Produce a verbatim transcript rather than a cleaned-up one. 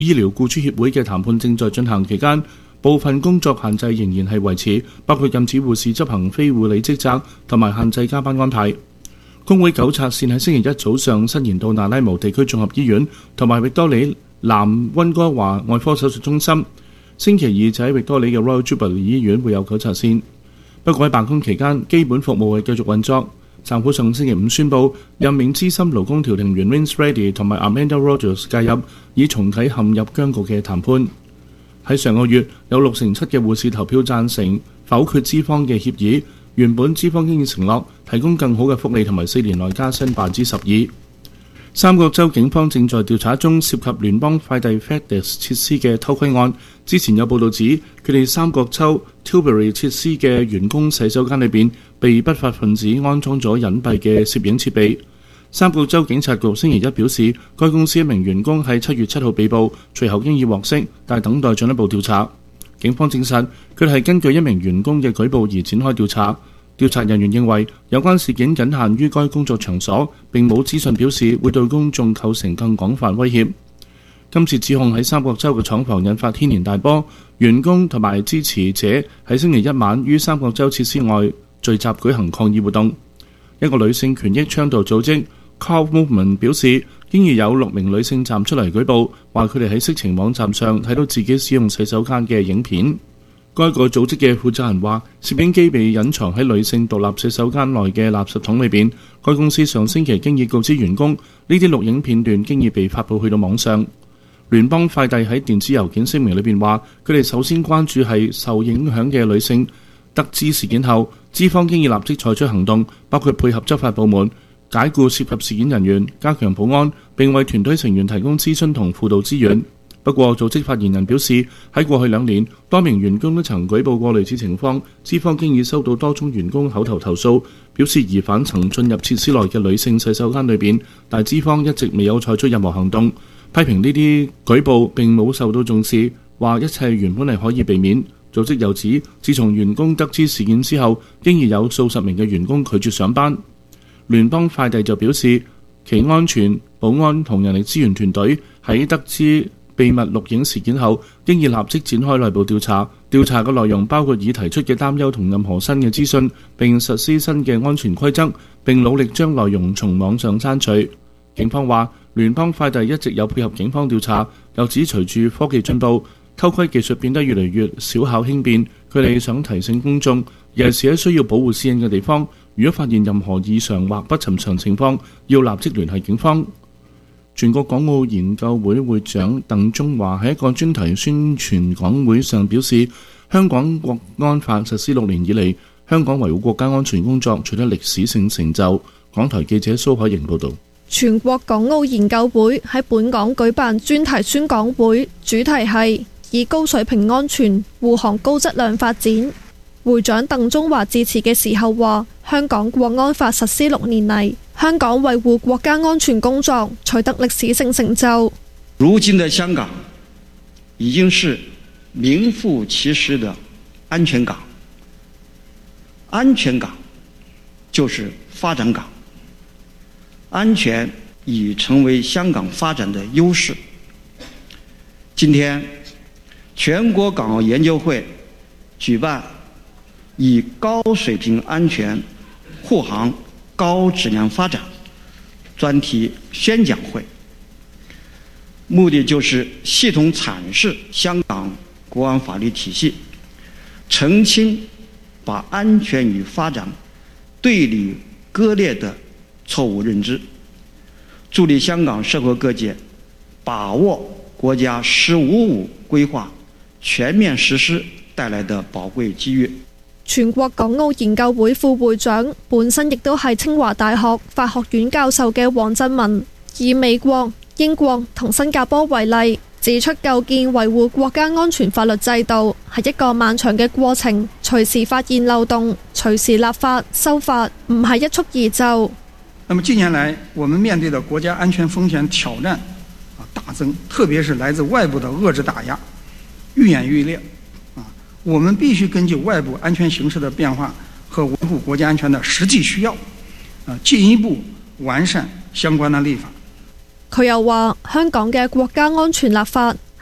醫療僱主協會嘅談判正在進行期間，部分工作限制仍然係維持，包括禁止護士執行非護理職責同埋限制加班安排。工會糾察線喺星期一早上伸延到那拉無地區綜合醫院同埋域多里南溫哥華外科手術中心。星期二就喺域多里嘅 Royal Jubilee 醫院會有糾察線。不過喺罷工期間，基本服務係繼續運作。政府上星期五宣布任命資深勞工調停員 Vince Reddy 同埋 Amanda Rogers 介入，以重啟陷入僵局嘅談判。喺上個月，有六成七嘅護士投票贊成否決資方嘅協議。原本資方已經承諾提供更好嘅福利同埋四年內加薪百分之十二。三角洲警方正在調查中涉及聯邦快遞 FedEx 設施嘅偷窺案。之前有報道指，佢哋三角洲 Tilbury 設施嘅員工洗手間裏邊被不法分子安裝咗隱蔽嘅攝影設備。三角洲警察局星期一表示，該公司一名員工喺七月七號被捕，隨後經已獲釋，但等待進一步調查。警方證實，佢哋係根據一名員工嘅舉報而展開調查。調查人員認為，有關事件僅限於該工作場所，並冇資訊表示會對公眾構成更廣泛威脅。今次指控喺三角洲嘅廠房引發軒然大波，員工同埋支持者喺星期一晚於三角洲設施外聚集舉行抗議活動。一個女性權益倡導組織 Call Movement 表示，經已有六名女性站出嚟舉報，話佢哋喺色情網站上睇到自己使用洗手間嘅影片。該個組織嘅負責人話，攝影機被隱藏喺女性獨立洗手間內嘅垃圾桶裏邊。該公司上星期經已告知員工，呢啲錄影片段經已被發布去到網上。聯邦快遞喺電子郵件聲明裏邊話，佢哋首先關注係受影響嘅女性。得知事件後，資方經已立即採取行動，包括配合執法部門解僱涉及事件人員，加強保安，並為團隊成員提供諮詢同輔導資源。不過，組織發言人表示，喺過去兩年，多名員工都曾舉報過類似情況。資方經已收到多宗員工口頭投訴，表示疑犯曾進入設施內嘅女性洗手間裏邊，但資方一直未有採取任何行動。批評呢啲舉報並冇受到重視，話一切原本係可以避免。組織又指，自從員工得知事件之後，經已有數十名嘅員工拒絕上班。聯邦快遞就表示，其安全、保安同人力資源團隊喺得知秘密錄影事件後，經已立即展開內部調查。調查嘅內容包括已提出嘅擔憂同任何新嘅資訊，並實施新嘅安全規則，並努力將內容從網上刪除。警方話，聯邦快遞一直有配合警方調查，又指隨住科技進步，偷窺技術變得越嚟越小巧輕便。佢哋想提醒公眾，尤其是喺需要保護私隱嘅地方，如果發現任何異常或不尋常情況，要立即聯繫警方。全國港澳研究會會長鄧中華喺一個專題宣傳講會上表示，香港國安法實施六年以嚟，香港維護國家安全工作取得歷史性成就。港台記者蘇海瑩報導。 全國港澳研究會喺本港舉辦專題宣講會，主題係以高水平安全護航高質量發展。會長鄧中華致辭嘅時候話，香港國安法實施六年嚟，香港維護國家安全工作取得歷史性成就。 如今的香港已經是名副其實的安全港，安全港就是發展港，安全已成為香港發展的優勢。今天，全國港澳研究會舉辦以高水平安全護航高質量發展專題宣講會，目的就是系統闡釋香港國安法律體系，澄清把安全與發展對立割裂的錯誤認知，助力香港社會各界把握國家“十五五”規劃全面實施帶來的寶貴機遇。 全國港澳研究會副會長本身亦都係清華大學法學院教授嘅黃振文，以美國、英國同新加坡為例，指出構建維護國家安全法律制度係一個漫長嘅過程，隨時發現漏洞，隨時立法修法，唔係一蹴而就。 那麼近年來，我們面對的國家安全風險挑戰啊大增，特別是來自外部的遏制打壓愈演愈烈。我們必須根據外部安全形勢的變化和維護國家安全的實際需要，啊，進一步完善相關的立法。 佢又話，香港嘅國家安全立法